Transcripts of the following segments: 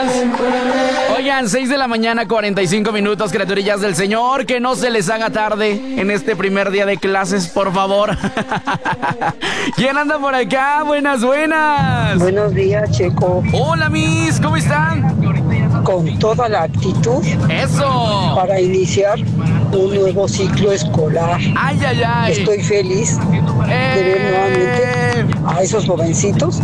días. Oigan, 6 de la mañana, 45 minutos, criaturillas del Señor. Que no se les haga tarde en este primer día de clases, por favor. ¿Quién anda por acá? Buenas. Buenos días, Checo. Hola, Miss, ¿cómo están? Con toda la actitud. ¡Eso! Para iniciar un nuevo ciclo escolar. ¡Ay! Estoy feliz de ver nuevamente a esos jovencitos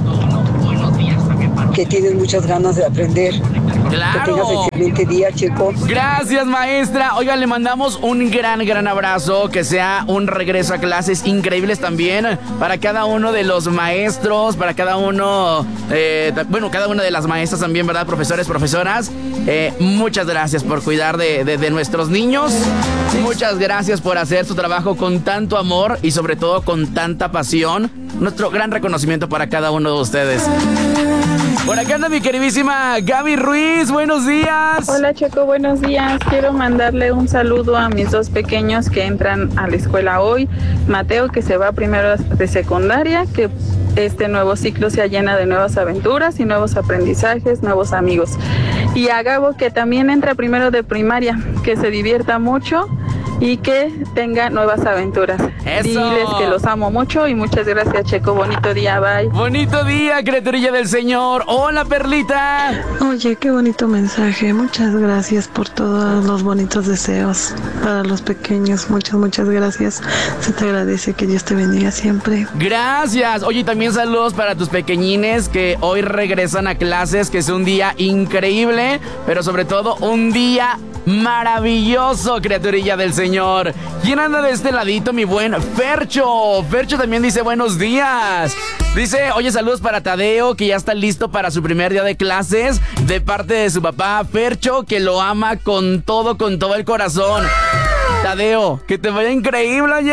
que tienen muchas ganas de aprender. ¡Claro! Que tengas excelente día, Checo. Gracias, maestra. Oigan, le mandamos un gran abrazo. Que sea un regreso a clases increíbles también para cada uno de los maestros, para cada uno, cada una de las maestras también, ¿verdad? Profesores, profesoras. Muchas gracias por cuidar de nuestros niños. Muchas gracias por hacer su trabajo con tanto amor y sobre todo con tanta pasión. Nuestro gran reconocimiento para cada uno de ustedes. Por acá anda mi queridísima Gaby Ruiz, buenos días. Hola, Checo, buenos días. Quiero mandarle un saludo a mis dos pequeños que entran a la escuela hoy. Mateo, que se va primero de secundaria, que este nuevo ciclo sea llena de nuevas aventuras y nuevos aprendizajes, nuevos amigos. Y a Gabo, que también entra primero de primaria, que se divierta mucho y que tenga nuevas aventuras. ¡Eso! Diles que los amo mucho y muchas gracias, Checo. Bonito día, bye. Bonito día, criaturilla del Señor. Hola, Perlita. Oye, qué bonito mensaje. Muchas gracias por todos los bonitos deseos para los pequeños. Muchas gracias. Se te agradece, que Dios te bendiga siempre. Gracias. Oye, también saludos para tus pequeñines que hoy regresan a clases, que es un día increíble, pero sobre todo un día maravilloso, criaturilla del Señor. ¿Quién anda de este ladito? Mi buen Fercho. Fercho también dice buenos días. Dice, oye, saludos para Tadeo, que ya está listo para su primer día de clases, de parte de su papá Fercho, que lo ama con todo el corazón. Tadeo, que te vaya increíble, oye.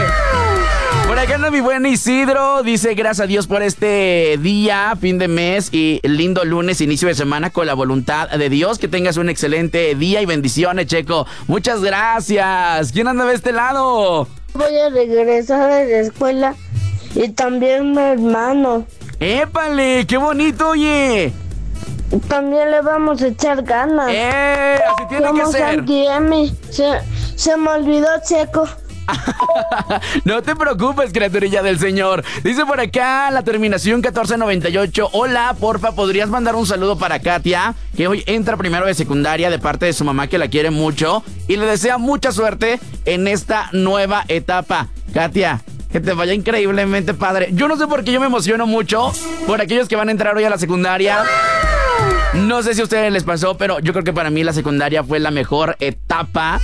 Por acá anda mi buen Isidro. Dice, gracias a Dios por este día, fin de mes y lindo lunes, inicio de semana, con la voluntad de Dios. Que tengas un excelente día y bendiciones, Checo. Muchas gracias. ¿Quién anda de este lado? Voy a regresar a la escuela y también mi hermano. ¡Épale! ¡Qué bonito, oye! También le vamos a echar ganas. Así tiene que ser. Se me olvidó, Checo. No te preocupes, criaturilla del Señor. Dice por acá la terminación 1498. Hola, porfa, ¿podrías mandar un saludo para Katia, que hoy entra primero de secundaria, de parte de su mamá, que la quiere mucho y le desea mucha suerte en esta nueva etapa? Katia, que te vaya increíblemente padre. Yo no sé por qué yo me emociono mucho por aquellos que van a entrar hoy a la secundaria. No sé si a ustedes les pasó, pero yo creo que para mí la secundaria fue la mejor etapa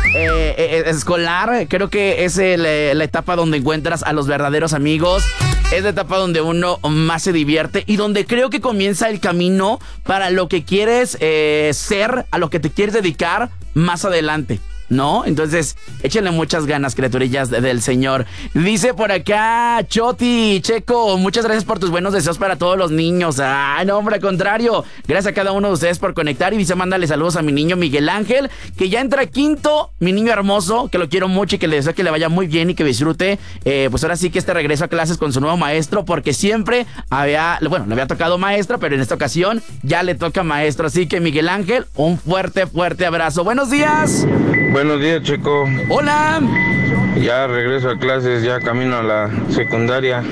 escolar. Creo que es la etapa donde encuentras a los verdaderos amigos. Es la etapa donde uno más se divierte y donde creo que comienza el camino para lo que quieres ser, a lo que te quieres dedicar más adelante, ¿no? Entonces, échenle muchas ganas, criaturillas del Señor. Dice por acá Choti, Checo, muchas gracias por tus buenos deseos para todos los niños. Ay, no, hombre, al contrario. Gracias a cada uno de ustedes por conectar. Y dice, mándale saludos a mi niño Miguel Ángel, que ya entra quinto, mi niño hermoso, que lo quiero mucho y que le deseo que le vaya muy bien y que disfrute, pues ahora sí que este regreso a clases con su nuevo maestro, porque siempre le había tocado maestro, pero en esta ocasión ya le toca maestro. Así que Miguel Ángel, un fuerte abrazo. Buenos días. Buenos días, Checo. Hola. Ya regreso a clases, ya camino a la secundaria.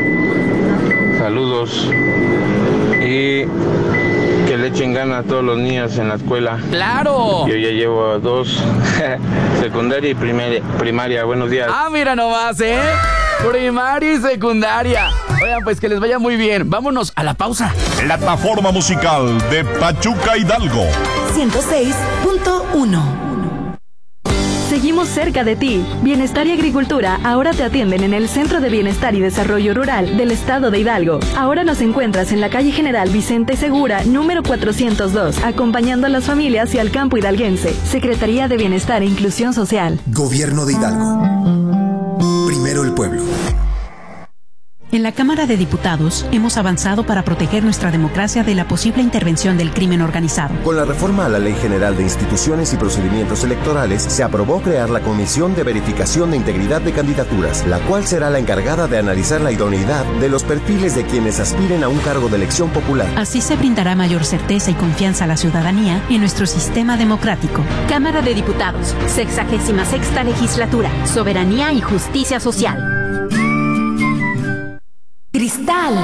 Saludos. Y que le echen ganas a todos los niños en la escuela. ¡Claro! Yo ya llevo 2, secundaria y primaria. Buenos días. Ah, mira nomás, primaria y secundaria. Oigan, pues que les vaya muy bien. Vámonos a la pausa. Plataforma musical de Pachuca Hidalgo 106.1. Seguimos cerca de ti. Bienestar y Agricultura ahora te atienden en el Centro de Bienestar y Desarrollo Rural del Estado de Hidalgo. Ahora nos encuentras en la calle General Vicente Segura, número 402, acompañando a las familias y al campo hidalguense. Secretaría de Bienestar e Inclusión Social. Gobierno de Hidalgo. Primero el pueblo. En la Cámara de Diputados hemos avanzado para proteger nuestra democracia de la posible intervención del crimen organizado. Con la reforma a la Ley General de Instituciones y Procedimientos Electorales, se aprobó crear la Comisión de Verificación de Integridad de Candidaturas, la cual será la encargada de analizar la idoneidad de los perfiles de quienes aspiren a un cargo de elección popular. Así se brindará mayor certeza y confianza a la ciudadanía en nuestro sistema democrático. Cámara de Diputados, 66ª Legislatura, Soberanía y Justicia Social. Cristal.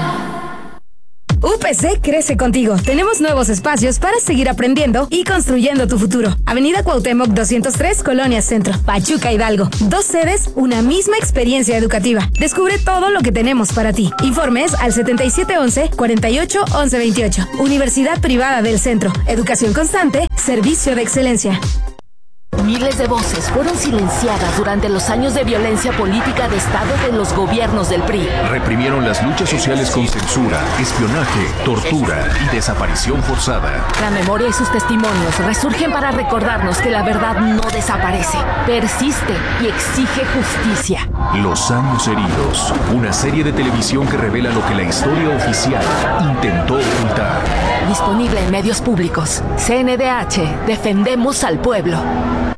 UPC crece contigo. Tenemos nuevos espacios para seguir aprendiendo y construyendo tu futuro. Avenida Cuauhtémoc 203, Colonia Centro, Pachuca, Hidalgo. 2 sedes, una misma experiencia educativa. Descubre todo lo que tenemos para ti. Informes al 7711-481128. Universidad Privada del Centro. Educación constante, servicio de excelencia. Miles de voces fueron silenciadas durante los años de violencia política de Estado de los gobiernos del PRI. Reprimieron las luchas sociales con censura, espionaje, tortura y desaparición forzada. La memoria y sus testimonios resurgen para recordarnos que la verdad no desaparece, persiste y exige justicia. Los años heridos, una serie de televisión que revela lo que la historia oficial intentó ocultar. Disponible en medios públicos. CNDH, defendemos al pueblo.